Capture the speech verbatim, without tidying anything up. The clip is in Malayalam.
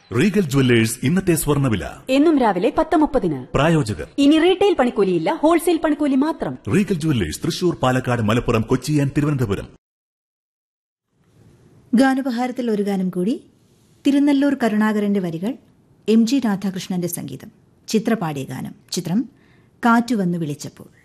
റീഗൽ ജുവല്ലേഴ്സ് ഇന്നത്തെ സ്വർണ്ണവില എന്നും രാവിലെ പത്ത് മുപ്പതിന്. പ്രായോജകർ. ഇനി റീറ്റെയിൽ പണിക്കൂലിയില്ല, ഹോൾസെയിൽ പണിക്കൂലി മാത്രം. Regal jewellers Thrissur, Palakkad, Malappuram, Kochi and Thiruvananthapuram. ഗാനോപഹാരത്തിൽ ഒരു ഗാനം കൂടി. തിരുനെല്ലൂർ കരുണാകരന്റെ വരികൾ, എം ജി രാധാകൃഷ്ണന്റെ സംഗീതം. ചിത്രപാടിയ ഗാനം. ചിത്രം കാറ്റുവന്നു വിളിച്ചപ്പോൾ.